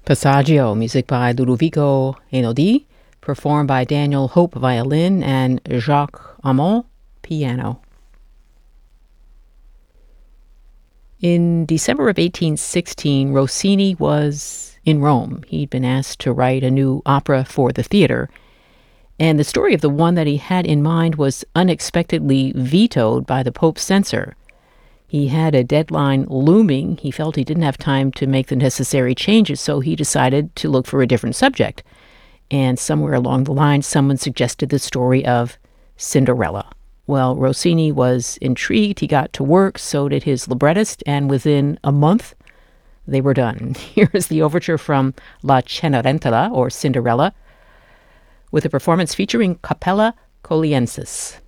Passaggio, music by Ludovico Einaudi, performed by Daniel Hope, violin, and Jacques Amont, piano. In December of 1816, Rossini was in Rome. He'd been asked to write a new opera for the theater, and the story of the one that he had in mind was unexpectedly vetoed by the Pope's censor. He had a deadline looming. He felt he didn't have time to make the necessary changes, so he decided to look for a different subject. And somewhere along the line, someone suggested the story of Cinderella. Well, Rossini was intrigued. He got to work, so did his librettist, and within a month, they were done. Here is the overture from La Cenerentola, or Cinderella, with a performance featuring Capella Coliensis.